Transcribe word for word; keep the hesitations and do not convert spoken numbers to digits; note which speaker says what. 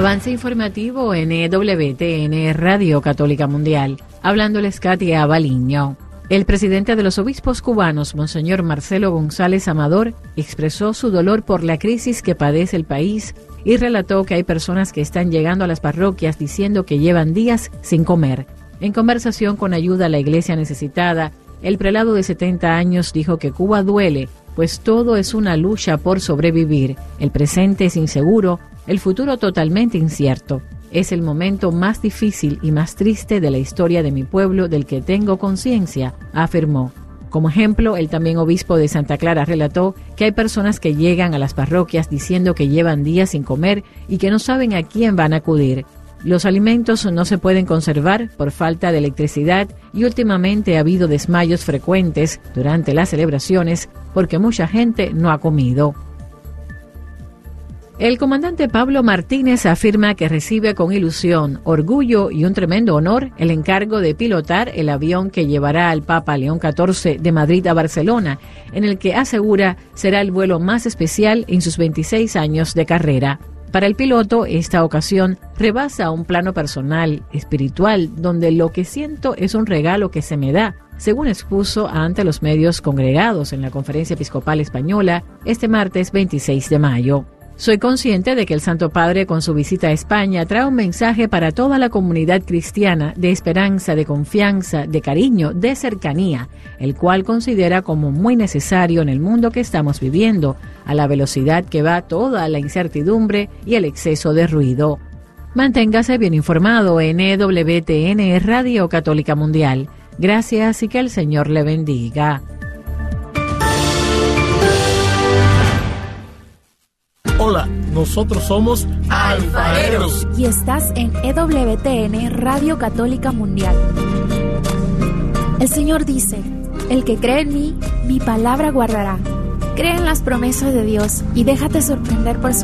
Speaker 1: Avance informativo en E W T N Radio Católica Mundial. Hablándoles Katia Baliño. El presidente de los obispos cubanos, Monseñor Marcelo González Amador, expresó su dolor por la crisis que padece el país y relató que hay personas que están llegando a las parroquias diciendo que llevan días sin comer. En conversación con Ayuda a la Iglesia Necesitada, el prelado de setenta años dijo que Cuba duele, pues todo es una lucha por sobrevivir. El presente es inseguro, el futuro totalmente incierto. Es el momento más difícil y más triste de la historia de mi pueblo del que tengo conciencia, afirmó. Como ejemplo, el también obispo de Santa Clara relató que hay personas que llegan a las parroquias diciendo que llevan días sin comer y que no saben a quién van a acudir. Los alimentos no se pueden conservar por falta de electricidad y últimamente ha habido desmayos frecuentes durante las celebraciones porque mucha gente no ha comido. El comandante Pablo Martínez afirma que recibe con ilusión, orgullo y un tremendo honor el encargo de pilotar el avión que llevará al Papa León catorce de Madrid a Barcelona, en el que asegura será el vuelo más especial en sus veintiséis años de carrera. Para el piloto, esta ocasión rebasa un plano personal, espiritual, donde lo que siento es un regalo que se me da, según expuso ante los medios congregados en la Conferencia Episcopal Española este martes veintiséis de mayo. Soy consciente de que el Santo Padre, con su visita a España, trae un mensaje para toda la comunidad cristiana de esperanza, de confianza, de cariño, de cercanía, el cual considera como muy necesario en el mundo que estamos viviendo, a la velocidad que va toda la incertidumbre y el exceso de ruido. Manténgase bien informado en E W T N Radio Católica Mundial. Gracias y que el Señor le bendiga.
Speaker 2: Hola, nosotros somos Alfareros.
Speaker 3: Y estás en E W T N Radio Católica Mundial. El Señor dice, el que cree en mí, mi palabra guardará. Cree en las promesas de Dios y déjate sorprender por su